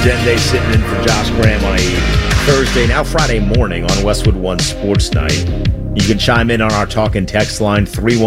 Jen Day sitting in for Josh Graham on a Thursday, now Friday morning on Westwood One Sports Night. You can chime in on our talk and text line,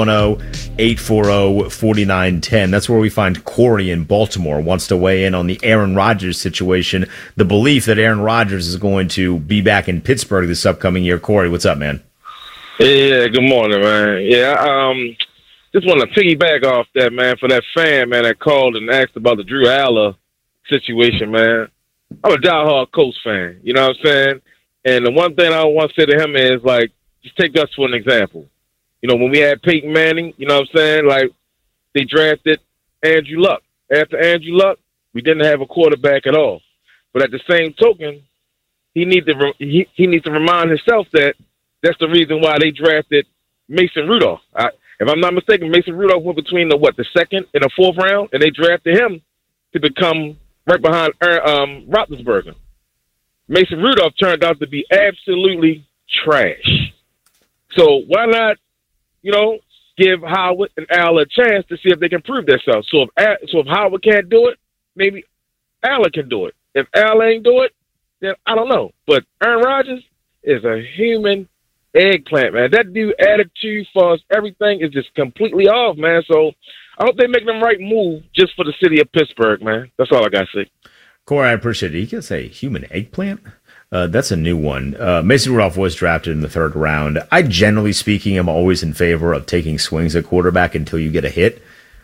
310-840-4910. That's where we find Corey in Baltimore, wants to weigh in on the Aaron Rodgers situation, the belief that Aaron Rodgers is going to be back in Pittsburgh this upcoming year. Corey, what's up, man? Yeah, good morning, man. Yeah, just want to piggyback off that, man, for that fan, man, that called and asked about the Drew Aller situation, man. I'm a diehard Colts fan, you know what I'm saying? And the one thing I want to say to him is, like, just take us for an example. You know, when we had Peyton Manning, you know what I'm saying? Like, they drafted Andrew Luck. After Andrew Luck, we didn't have a quarterback at all. But at the same token, he needs to remind himself that that's the reason why they drafted Mason Rudolph. If I'm not mistaken, Mason Rudolph went between the second and the fourth round, and they drafted him to become right behind Roethlisberger. Mason Rudolph turned out to be absolutely trash. So why not, give Howard and Al a chance to see if they can prove themselves? So if Howard can't do it, maybe Al can do it. If Al ain't do it, then I don't know. But Aaron Rodgers is a human eggplant, man. That dude attitude for us, everything is just completely off, man. So I hope they make the right move just for the city of Pittsburgh, man. That's all I got to say. Corey, I appreciate it. You can say human eggplant? That's a new one. Mason Rudolph was drafted in the third round. I, generally speaking, am always in favor of taking swings at quarterback until you get a hit.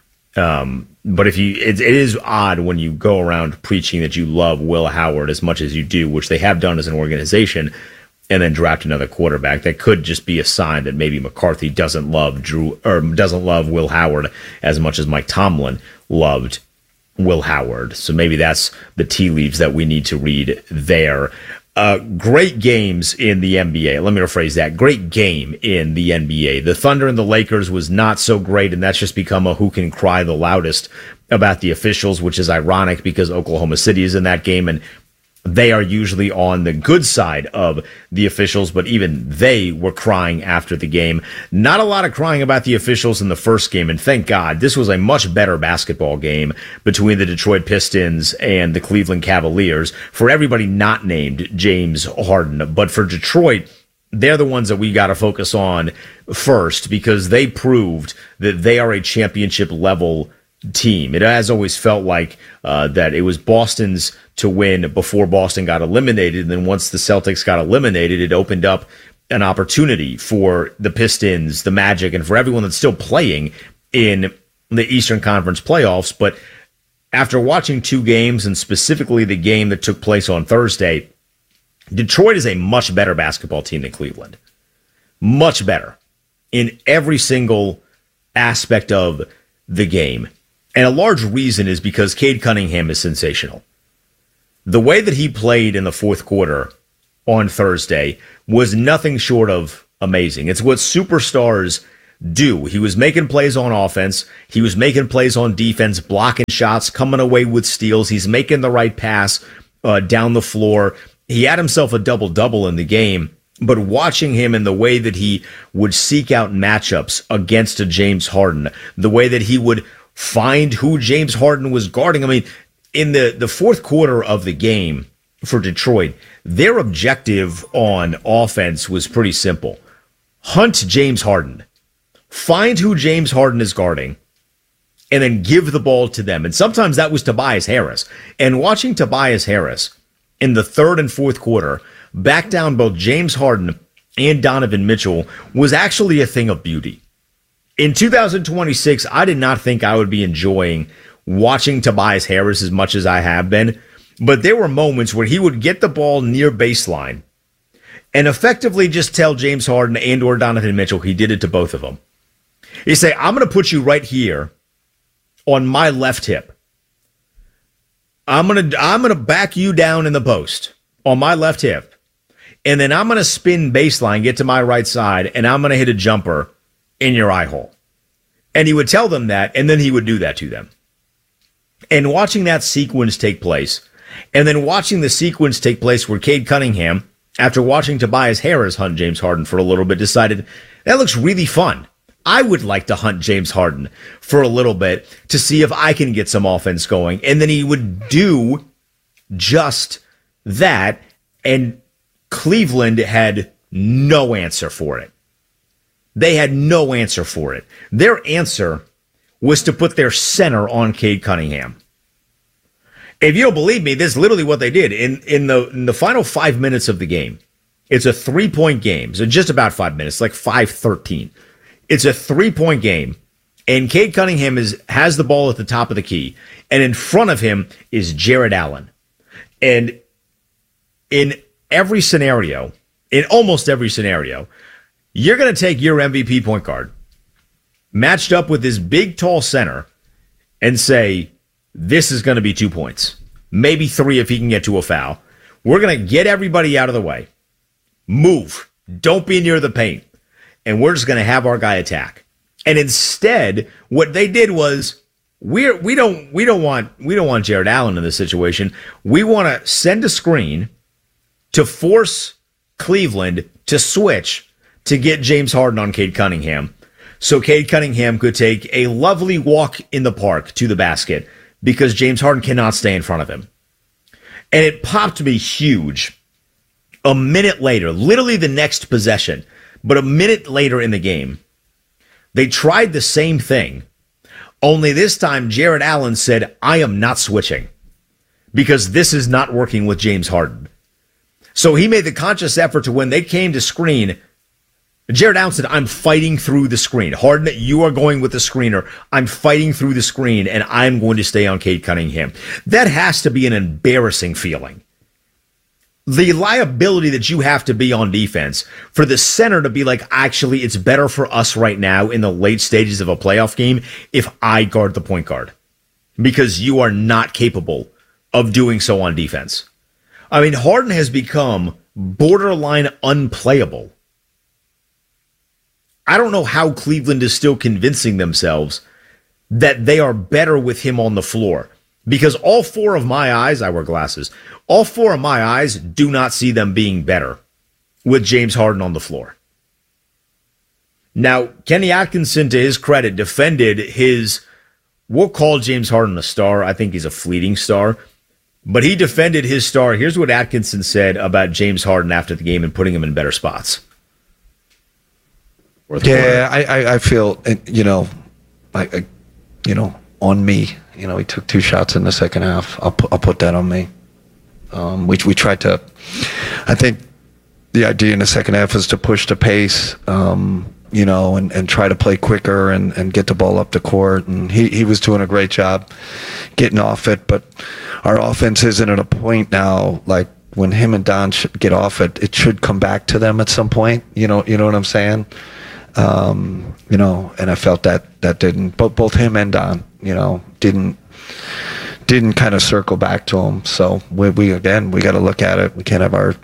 But it is odd when you go around preaching that you love Will Howard as much as you do, which they have done as an organization, and then draft another quarterback. That could just be a sign that maybe McCarthy doesn't love Will Howard as much as Mike Tomlin loved Will Howard. So maybe that's the tea leaves that we need to read there. Great games in the NBA. Let me rephrase that. Great game in the NBA. The Thunder and the Lakers was not so great, and that's just become a who can cry the loudest about the officials, which is ironic because Oklahoma City is in that game, and they are usually on the good side of the officials, but even they were crying after the game. Not a lot of crying about the officials in the first game, and thank God. This was a much better basketball game between the Detroit Pistons and the Cleveland Cavaliers, for everybody not named James Harden. But for Detroit, they're the ones that we got to focus on first because they proved that they are a championship-level team. It has always felt like that it was Boston's to win before Boston got eliminated. And then once the Celtics got eliminated, it opened up an opportunity for the Pistons, the Magic, and for everyone that's still playing in the Eastern Conference playoffs. But after watching two games, and specifically the game that took place on Thursday, Detroit is a much better basketball team than Cleveland. Much better in every single aspect of the game. And a large reason is because Cade Cunningham is sensational. The way that he played in the fourth quarter on Thursday was nothing short of amazing. It's what superstars do. He was making plays on offense. He was making plays on defense, blocking shots, coming away with steals. He's making the right pass down the floor. He had himself a double-double in the game. But watching him in the way that he would seek out matchups against a James Harden, the way that he would find who James Harden was guarding. I mean, in the fourth quarter of the game for Detroit, their objective on offense was pretty simple. Hunt James Harden. Find who James Harden is guarding, and then give the ball to them. And sometimes that was Tobias Harris. And watching Tobias Harris in the third and fourth quarter back down both James Harden and Donovan Mitchell was actually a thing of beauty. In 2026, I did not think I would be enjoying watching Tobias Harris as much as I have been, but there were moments where he would get the ball near baseline and effectively just tell James Harden and or Donovan Mitchell, he did it to both of them. He say, I'm going to put you right here on my left hip. I'm going to back you down in the post on my left hip, and then I'm going to spin baseline, get to my right side, and I'm going to hit a jumper in your eye hole. And he would tell them that, and then he would do that to them. And watching that sequence take place, and then watching the sequence take place where Cade Cunningham, after watching Tobias Harris hunt James Harden for a little bit, decided, that looks really fun. I would like to hunt James Harden for a little bit to see if I can get some offense going. And then he would do just that, and Cleveland had no answer for it. They had no answer for it. Their answer was to put their center on Cade Cunningham. If you don't believe me, this is literally what they did. In the final 5 minutes of the game, it's a 3-point game. So just about 5 minutes, like 5:13. It's a 3-point game. And Cade Cunningham has the ball at the top of the key. And in front of him is Jared Allen. And in almost every scenario, you're going to take your MVP point guard, matched up with this big, tall center, and say, this is going to be 2 points. Maybe 3 if he can get to a foul. We're going to get everybody out of the way. Move. Don't be near the paint. And we're just going to have our guy attack. And instead, what they did was, we don't want Jared Allen in this situation. We want to send a screen to force Cleveland to switch to get James Harden on Cade Cunningham, so Cade Cunningham could take a lovely walk in the park to the basket because James Harden cannot stay in front of him. And it popped me huge. A minute later, literally the next possession, but a minute later in the game, they tried the same thing, only this time Jared Allen said, I am not switching because this is not working with James Harden. So he made the conscious effort to, when they came to screen, Jared Allen said, I'm fighting through the screen. Harden, you are going with the screener. I'm fighting through the screen, and I'm going to stay on Cade Cunningham. That has to be an embarrassing feeling. The liability that you have to be on defense for the center to be like, actually, it's better for us right now in the late stages of a playoff game if I guard the point guard, because you are not capable of doing so on defense. I mean, Harden has become borderline unplayable. I don't know how Cleveland is still convincing themselves that they are better with him on the floor, because all 4 of my eyes, I wear glasses, all 4 of my eyes do not see them being better with James Harden on the floor. Now, Kenny Atkinson, to his credit, defended we'll call James Harden a star. I think he's a fleeting star, but he defended his star. Here's what Atkinson said about James Harden after the game and putting him in better spots. Yeah, I feel, on me. He took 2 shots in the second half. I'll put that on me. We tried to. I think the idea in the second half was to push the pace, and try to play quicker and get the ball up the court. And he was doing a great job getting off it. But our offense isn't at a point now like when him and Don should get off it. It should come back to them at some point. You know what I'm saying? And I felt that didn't, both him and Don, didn't kind of circle back to him. So we got to look at it. We can't have our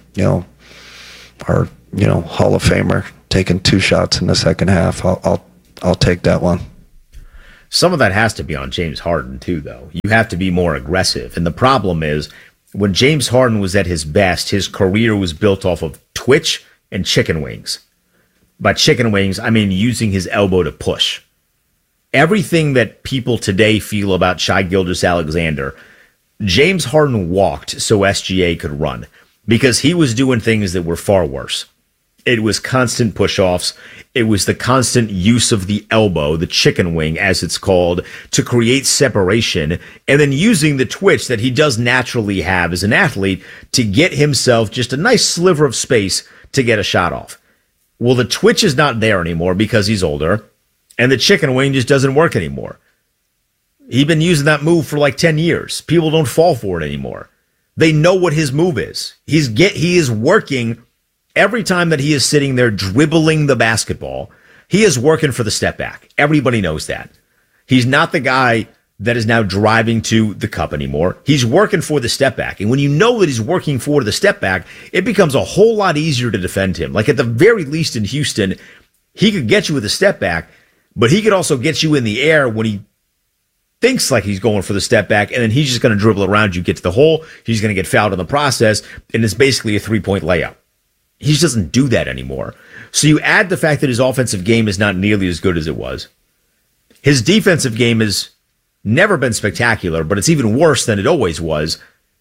Hall of Famer taking 2 shots in the second half. I'll take that one. Some of that has to be on James Harden too, though. You have to be more aggressive. And the problem is, when James Harden was at his best, his career was built off of twitch and chicken wings. By chicken wings, I mean using his elbow to push. Everything that people today feel about Shai Gilgeous-Alexander, James Harden walked so SGA could run, because he was doing things that were far worse. It was constant push-offs. It was the constant use of the elbow, the chicken wing, as it's called, to create separation, and then using the twitch that he does naturally have as an athlete to get himself just a nice sliver of space to get a shot off. Well, the twitch is not there anymore because he's older, and the chicken wing just doesn't work anymore. He's been using that move for like 10 years. People don't fall for it anymore. They know what his move is. He is working every time that he is sitting there dribbling the basketball. He is working for the step back. Everybody knows that. He's not the guy that is now driving to the cup anymore. He's working for the step back. And when you know that he's working for the step back, it becomes a whole lot easier to defend him. Like at the very least in Houston, he could get you with a step back, but he could also get you in the air when he thinks like he's going for the step back, and then he's just going to dribble around you, get to the hole. He's going to get fouled in the process, and it's basically a 3-point layup. He just doesn't do that anymore. So you add the fact that his offensive game is not nearly as good as it was. His defensive game has never been spectacular, but it's even worse than it always was.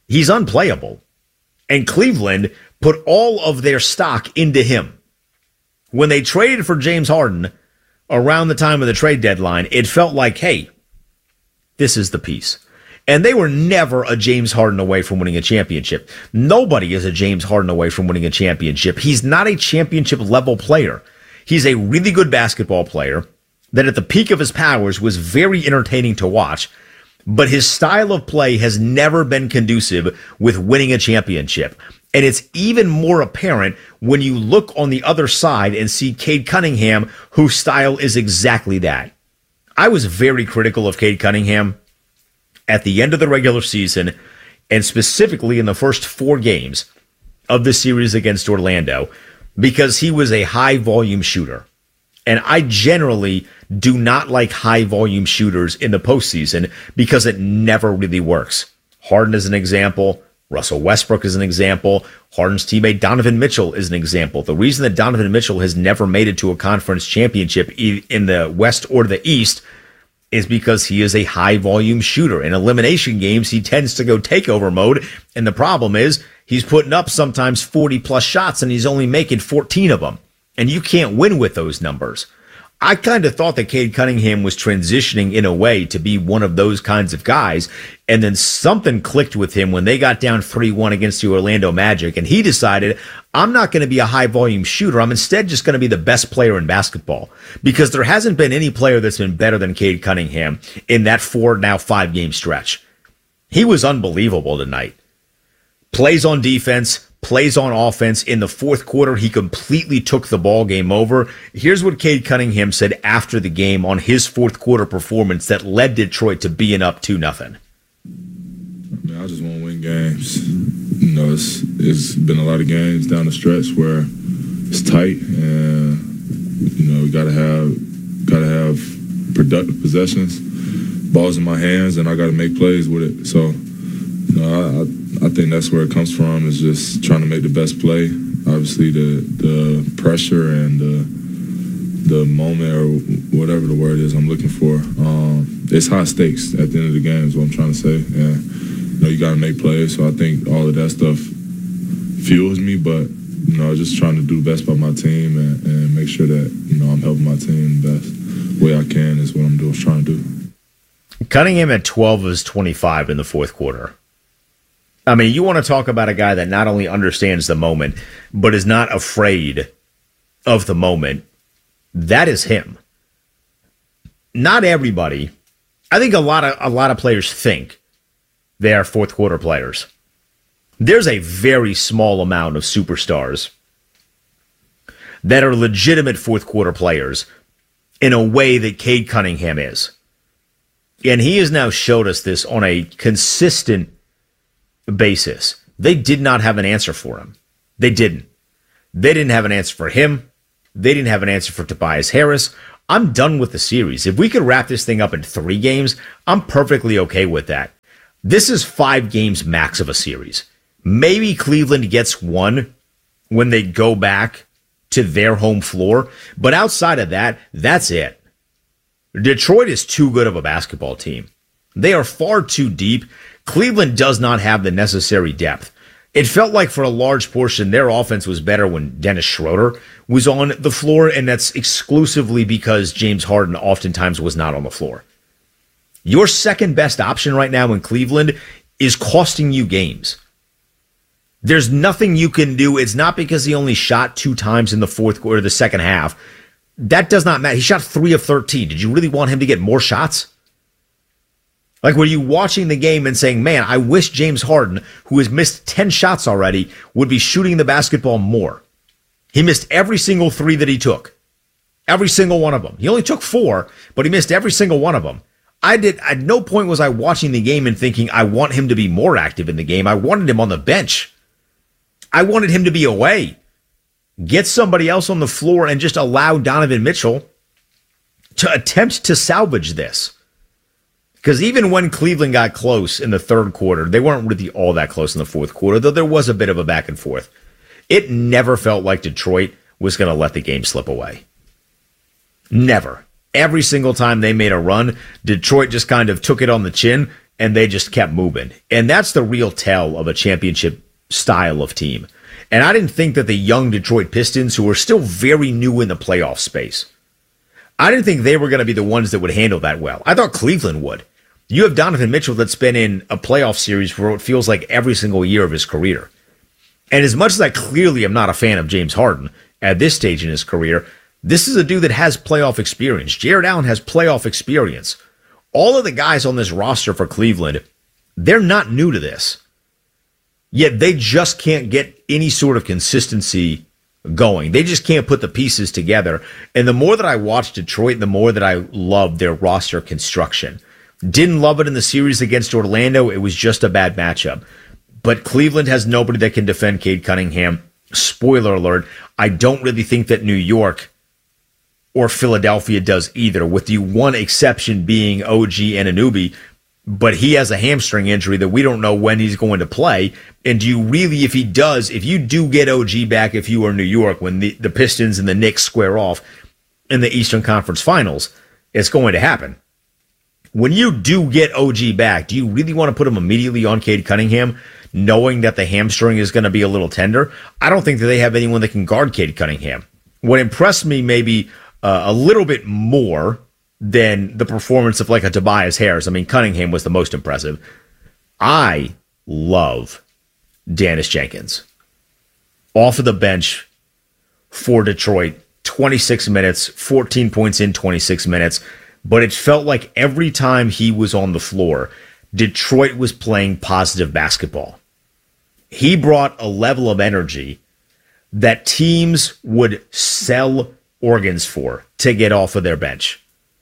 He's unplayable. And Cleveland put all of their stock into him. When they traded for James Harden around the time of the trade deadline, it felt like, hey, this is the piece. And they were never a James Harden away from winning a championship. Nobody is a James Harden away from winning a championship. He's not a championship level player. He's a really good basketball player that at the peak of his powers was very entertaining to watch, but his style of play has never been conducive with winning a championship. And it's even more apparent when you look on the other side and see Cade Cunningham, whose style is exactly that. I was very critical of Cade Cunningham at the end of the regular season, and specifically in the first 4 games of the series against Orlando, because he was a high-volume shooter. And I generally do not like high-volume shooters in the postseason because it never really works. Harden is an example. Russell Westbrook is an example. Harden's teammate Donovan Mitchell is an example. The reason that Donovan Mitchell has never made it to a conference championship in the West or the East is because he is a high-volume shooter. In elimination games, he tends to go takeover mode, and the problem is he's putting up sometimes 40-plus shots, and he's only making 14 of them, and you can't win with those numbers. I kind of thought that Cade Cunningham was transitioning in a way to be one of those kinds of guys, and then something clicked with him when they got down 3-1 against the Orlando Magic, and he decided, I'm not going to be a high-volume shooter. I'm instead just going to be the best player in basketball, because there hasn't been any player that's been better than Cade Cunningham in that 5-game stretch. He was unbelievable tonight. Plays on defense, plays on offense. In the fourth quarter, he completely took the ball game over. Here's what Cade Cunningham said after the game on his fourth quarter performance that led Detroit to being up 2-0. I just want to win games. You know, it's been a lot of games down the stretch where it's tight, and you know, we gotta have productive possessions, balls in my hands, and I gotta make plays with it. So, you know, I think that's where it comes from, is just trying to make the best play. Obviously, the pressure and the moment, or whatever the word is I'm looking for, it's high stakes at the end of the game is what I'm trying to say. And you know, you got to make plays. So I think all of that stuff fuels me, but you know, just trying to do the best by my team and make sure that, you know, I'm helping my team the best way I can is what I'm trying to do. Cunningham at 12 of his 25 in the fourth quarter. I mean, you want to talk about a guy that not only understands the moment, but is not afraid of the moment. That is him. Not everybody. I think a lot of players think they are fourth quarter players. There's a very small amount of superstars that are legitimate fourth quarter players in a way that Cade Cunningham is. And he has now showed us this on a consistent basis. They did not have an answer for him. They didn't. They didn't have an answer for him. They didn't have an answer for Tobias Harris. I'm done with the series. If we could wrap this thing up in 3 games, I'm perfectly okay with that. This is 5 games max of a series. Maybe Cleveland gets 1 when they go back to their home floor, but outside of that, that's it. Detroit is too good of a basketball team. They are far too deep. Cleveland does not have the necessary depth. It felt like for a large portion their offense was better when Dennis Schroeder was on the floor, and that's exclusively because James Harden oftentimes was not on the floor. Your second best option right now in Cleveland is costing you games. There's nothing you can do. It's not because he only shot 2 times in the fourth quarter, the second half. That does not matter. He shot 3 of 13. Did you really want him to get more shots? Like, were you watching the game and saying, man, I wish James Harden, who has missed 10 shots already, would be shooting the basketball more? He missed every single 3 that he took. Every single one of them. He only took 4, but he missed every single one of them. At no point was I watching the game and thinking, I want him to be more active in the game. I wanted him on the bench. I wanted him to be away. Get somebody else on the floor and just allow Donovan Mitchell to attempt to salvage this. Because even when Cleveland got close in the third quarter, they weren't really all that close in the fourth quarter, though there was a bit of a back and forth. It never felt like Detroit was going to let the game slip away. Never. Every single time they made a run, Detroit just kind of took it on the chin, and they just kept moving. And that's the real tell of a championship style of team. And I didn't think that the young Detroit Pistons, who were still very new in the playoff space, I didn't think they were going to be the ones that would handle that well. I thought Cleveland would. You have Donovan Mitchell that's been in a playoff series for what feels like every single year of his career. And as much as I clearly am not a fan of James Harden at this stage in his career, this is a dude that has playoff experience. Jared Allen has playoff experience. All of the guys on this roster for Cleveland, they're not new to this. Yet they just can't get any sort of consistency going. They just can't put the pieces together. And the more that I watch Detroit, the more that I love their roster construction. Didn't love it in the series against Orlando. It was just a bad matchup. But Cleveland has nobody that can defend Cade Cunningham. Spoiler alert, I don't really think that New York or Philadelphia does either, with the one exception being OG Anunoby. But he has a hamstring injury that we don't know when he's going to play. And do you really, if he does, if you do get OG back, if you are New York, when the Pistons and the Knicks square off in the Eastern Conference Finals, it's going to happen. When you do get OG back, do you really want to put him immediately on Cade Cunningham, knowing that the hamstring is going to be a little tender? I don't think that they have anyone that can guard Cade Cunningham. What impressed me maybe a little bit more than the performance of like a Tobias Harris. I mean, Cunningham was the most impressive. I love Dennis Jenkins. Off of the bench for Detroit, 26 minutes, 14 points in 26 minutes. But it felt like every time he was on the floor, Detroit was playing positive basketball. He brought a level of energy that teams would sell organs for to get off of their bench.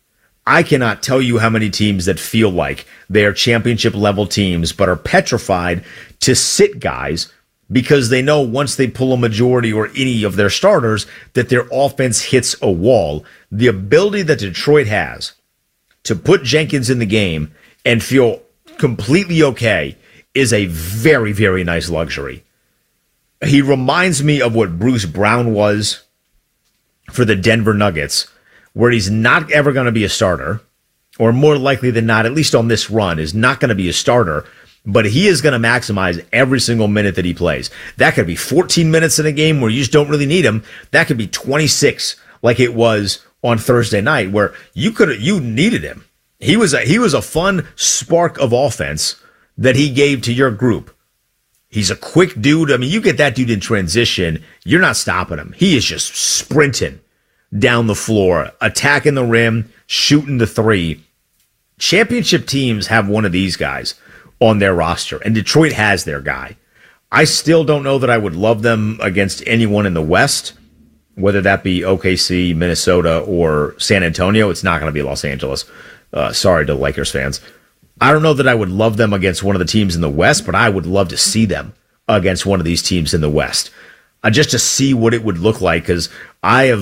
I cannot tell you how many teams that feel like they are championship level teams but are petrified to sit guys because they know once they pull a majority or any of their starters that their offense hits a wall. The ability that Detroit has to put Jenkins in the game and feel completely okay is a very, very nice luxury. He reminds me of what Bruce Brown was for the Denver Nuggets, where he's not ever going to be a starter, or more likely than not, at least on this run, is not going to be a starter, but he is going to maximize every single minute that he plays. That could be 14 minutes in a game where you just don't really need him. That could be 26, like it was on Thursday night, where you needed him. He was a fun spark of offense that he gave to your group. He's a quick dude. I mean, you get that dude in transition, you're not stopping him. He is just sprinting down the floor, attacking the rim, shooting the three. Championship teams have one of these guys on their roster, and Detroit has their guy. I still don't know that I would love them against anyone in the West, whether that be OKC, Minnesota, or San Antonio. It's not going to be Los Angeles. Sorry to Lakers fans. I don't know that I would love them against one of the teams in the West, but I would love to see them against one of these teams in the West. Just to see what it would look like, because I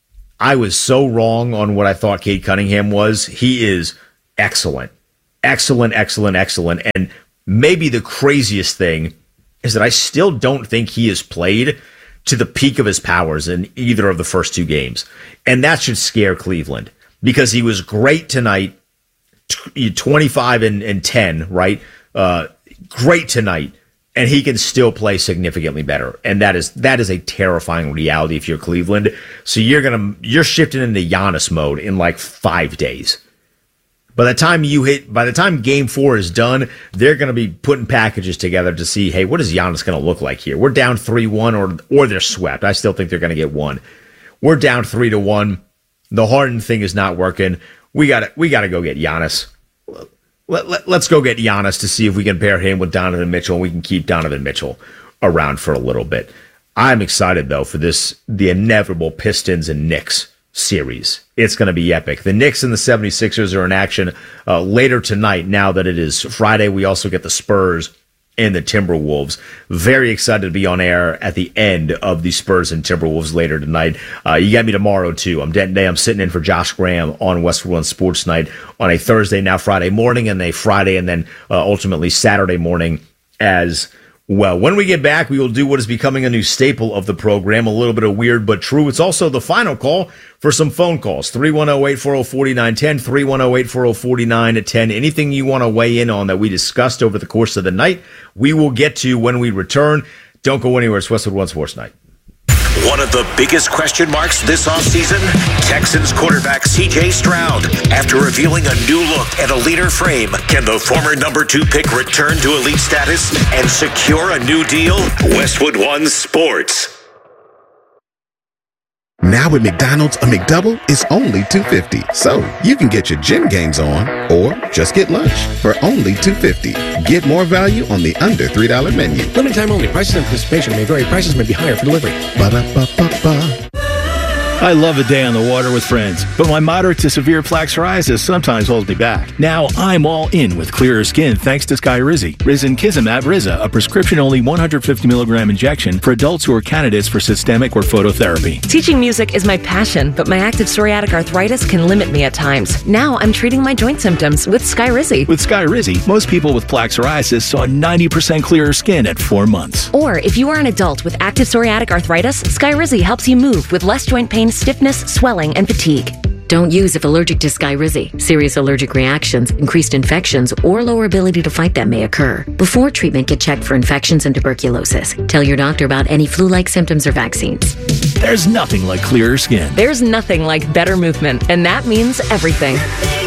was so wrong on what I thought Cade Cunningham was. He is excellent. Excellent, excellent, excellent. And maybe the craziest thing is that I still don't think he has played to the peak of his powers in either of the first two games. And that should scare Cleveland, because he was great tonight, 25 and 10, right? Great tonight. And he can still play significantly better. And that is a terrifying reality if you're Cleveland. So you're shifting into Giannis mode in like 5 days. By the time game 4 is done, they're going to be putting packages together to see, hey, what is Giannis going to look like here? We're down 3-1 or they're swept. I still think they're going to get one. We're down 3-1. The Harden thing is not working. We got to go get Giannis. Let's go get Giannis to see if we can pair him with Donovan Mitchell and we can keep Donovan Mitchell around for a little bit. I'm excited, though, for the inevitable Pistons and Knicks series. It's going to be epic. The Knicks and the 76ers are in action later tonight. Now that it is Friday, we also get the Spurs and the Timberwolves. Very excited to be on air at the end of the Spurs and Timberwolves later tonight. You got me tomorrow, too. I'm Denton Day. I'm sitting in for Josh Graham on Westwood One Sports Night on a Thursday, now Friday morning, and a Friday, and then ultimately Saturday morning as well. When we get back, we will do what is becoming a new staple of the program, a little bit of weird but true. It's also the final call for some phone calls. 310-840-4910, 310-840-4910. Anything you want to weigh in on that we discussed over the course of the night, we will get to when we return. Don't go anywhere. It's Westwood One Sports Night. One of the biggest question marks this offseason, Texans quarterback C.J. Stroud. After revealing a new look and a leaner frame, can the former number 2 pick return to elite status and secure a new deal? Westwood One Sports. Now at McDonald's, a McDouble is only $2.50. So you can get your gym gains on or just get lunch for only $2.50. Get more value on the under $3 menu. Limited time only. Prices and participation may vary. Prices may be higher for delivery. Ba-da-ba-ba-ba. I love a day on the water with friends, but my moderate to severe plaque psoriasis sometimes holds me back. Now I'm all in with clearer skin thanks to Skyrizi. Risankizumab Riza, a prescription-only 150 milligram injection for adults who are candidates for systemic or phototherapy. Teaching music is my passion, but my active psoriatic arthritis can limit me at times. Now I'm treating my joint symptoms with Skyrizi. With Skyrizi, most people with plaque psoriasis saw 90% clearer skin at 4 months. Or if you are an adult with active psoriatic arthritis, Skyrizi helps you move with less joint pain, stiffness, swelling, and fatigue. Don't use if allergic to Skyrizi. Serious allergic reactions, increased infections, or lower ability to fight them may occur. Before treatment, get checked for infections and tuberculosis. Tell your doctor about any flu-like symptoms or vaccines. There's nothing like clearer skin. There's nothing like better movement, and that means everything.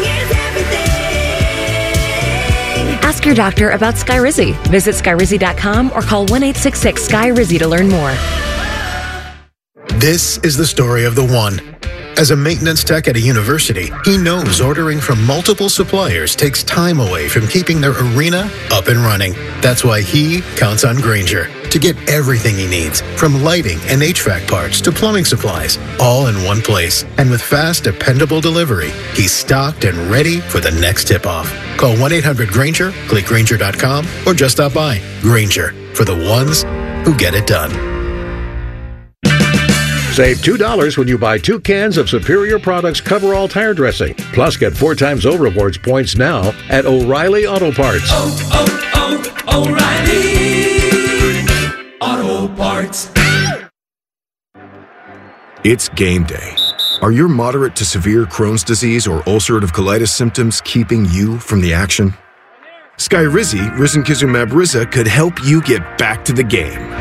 Ask your doctor about Skyrizi. Visit Skyrizi.com or call 1-866-SKY-RIZI to learn more. This is the story of the one. As a maintenance tech at a university, he knows ordering from multiple suppliers takes time away from keeping their arena up and running. That's why he counts on Grainger to get everything he needs, from lighting and HVAC parts to plumbing supplies, all in one place. And with fast, dependable delivery, he's stocked and ready for the next tip-off. Call 1-800-GRAINGER, click Grainger.com, or just stop by. Grainger, for the ones who get it done. Save $2 when you buy 2 cans of Superior Products Coverall tire dressing. Plus, get 4 times O-Rewards points now at O'Reilly Auto Parts. O'Reilly Auto Parts. It's game day. Are your moderate to severe Crohn's disease or ulcerative colitis symptoms keeping you from the action? Skyrizi, Risankizumab Riza, could help you get back to the game.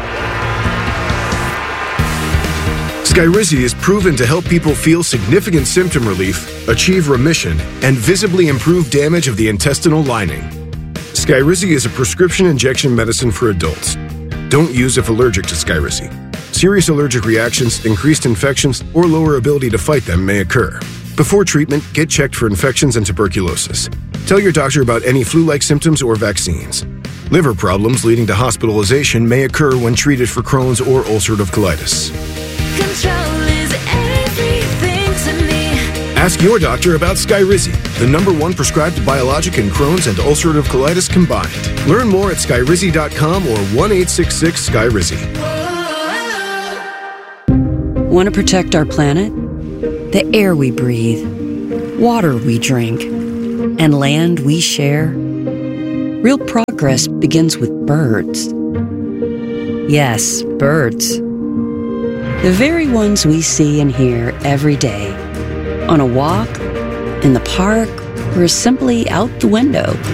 Skyrizi is proven to help people feel significant symptom relief, achieve remission, and visibly improve damage of the intestinal lining. Skyrizi is a prescription injection medicine for adults. Don't use if allergic to Skyrizi. Serious allergic reactions, increased infections, or lower ability to fight them may occur. Before treatment, get checked for infections and tuberculosis. Tell your doctor about any flu-like symptoms or vaccines. Liver problems leading to hospitalization may occur when treated for Crohn's or ulcerative colitis. Control is everything to me. Ask your doctor about Skyrizi, the #1 prescribed biologic in Crohn's and ulcerative colitis combined. Learn more at Skyrizi.com or 1-866-SKY-RIZI. Want to protect our planet? The air we breathe, water we drink, and land we share? Real progress begins with birds. Yes, birds. The very ones we see and hear every day. On a walk, in the park, or simply out the window.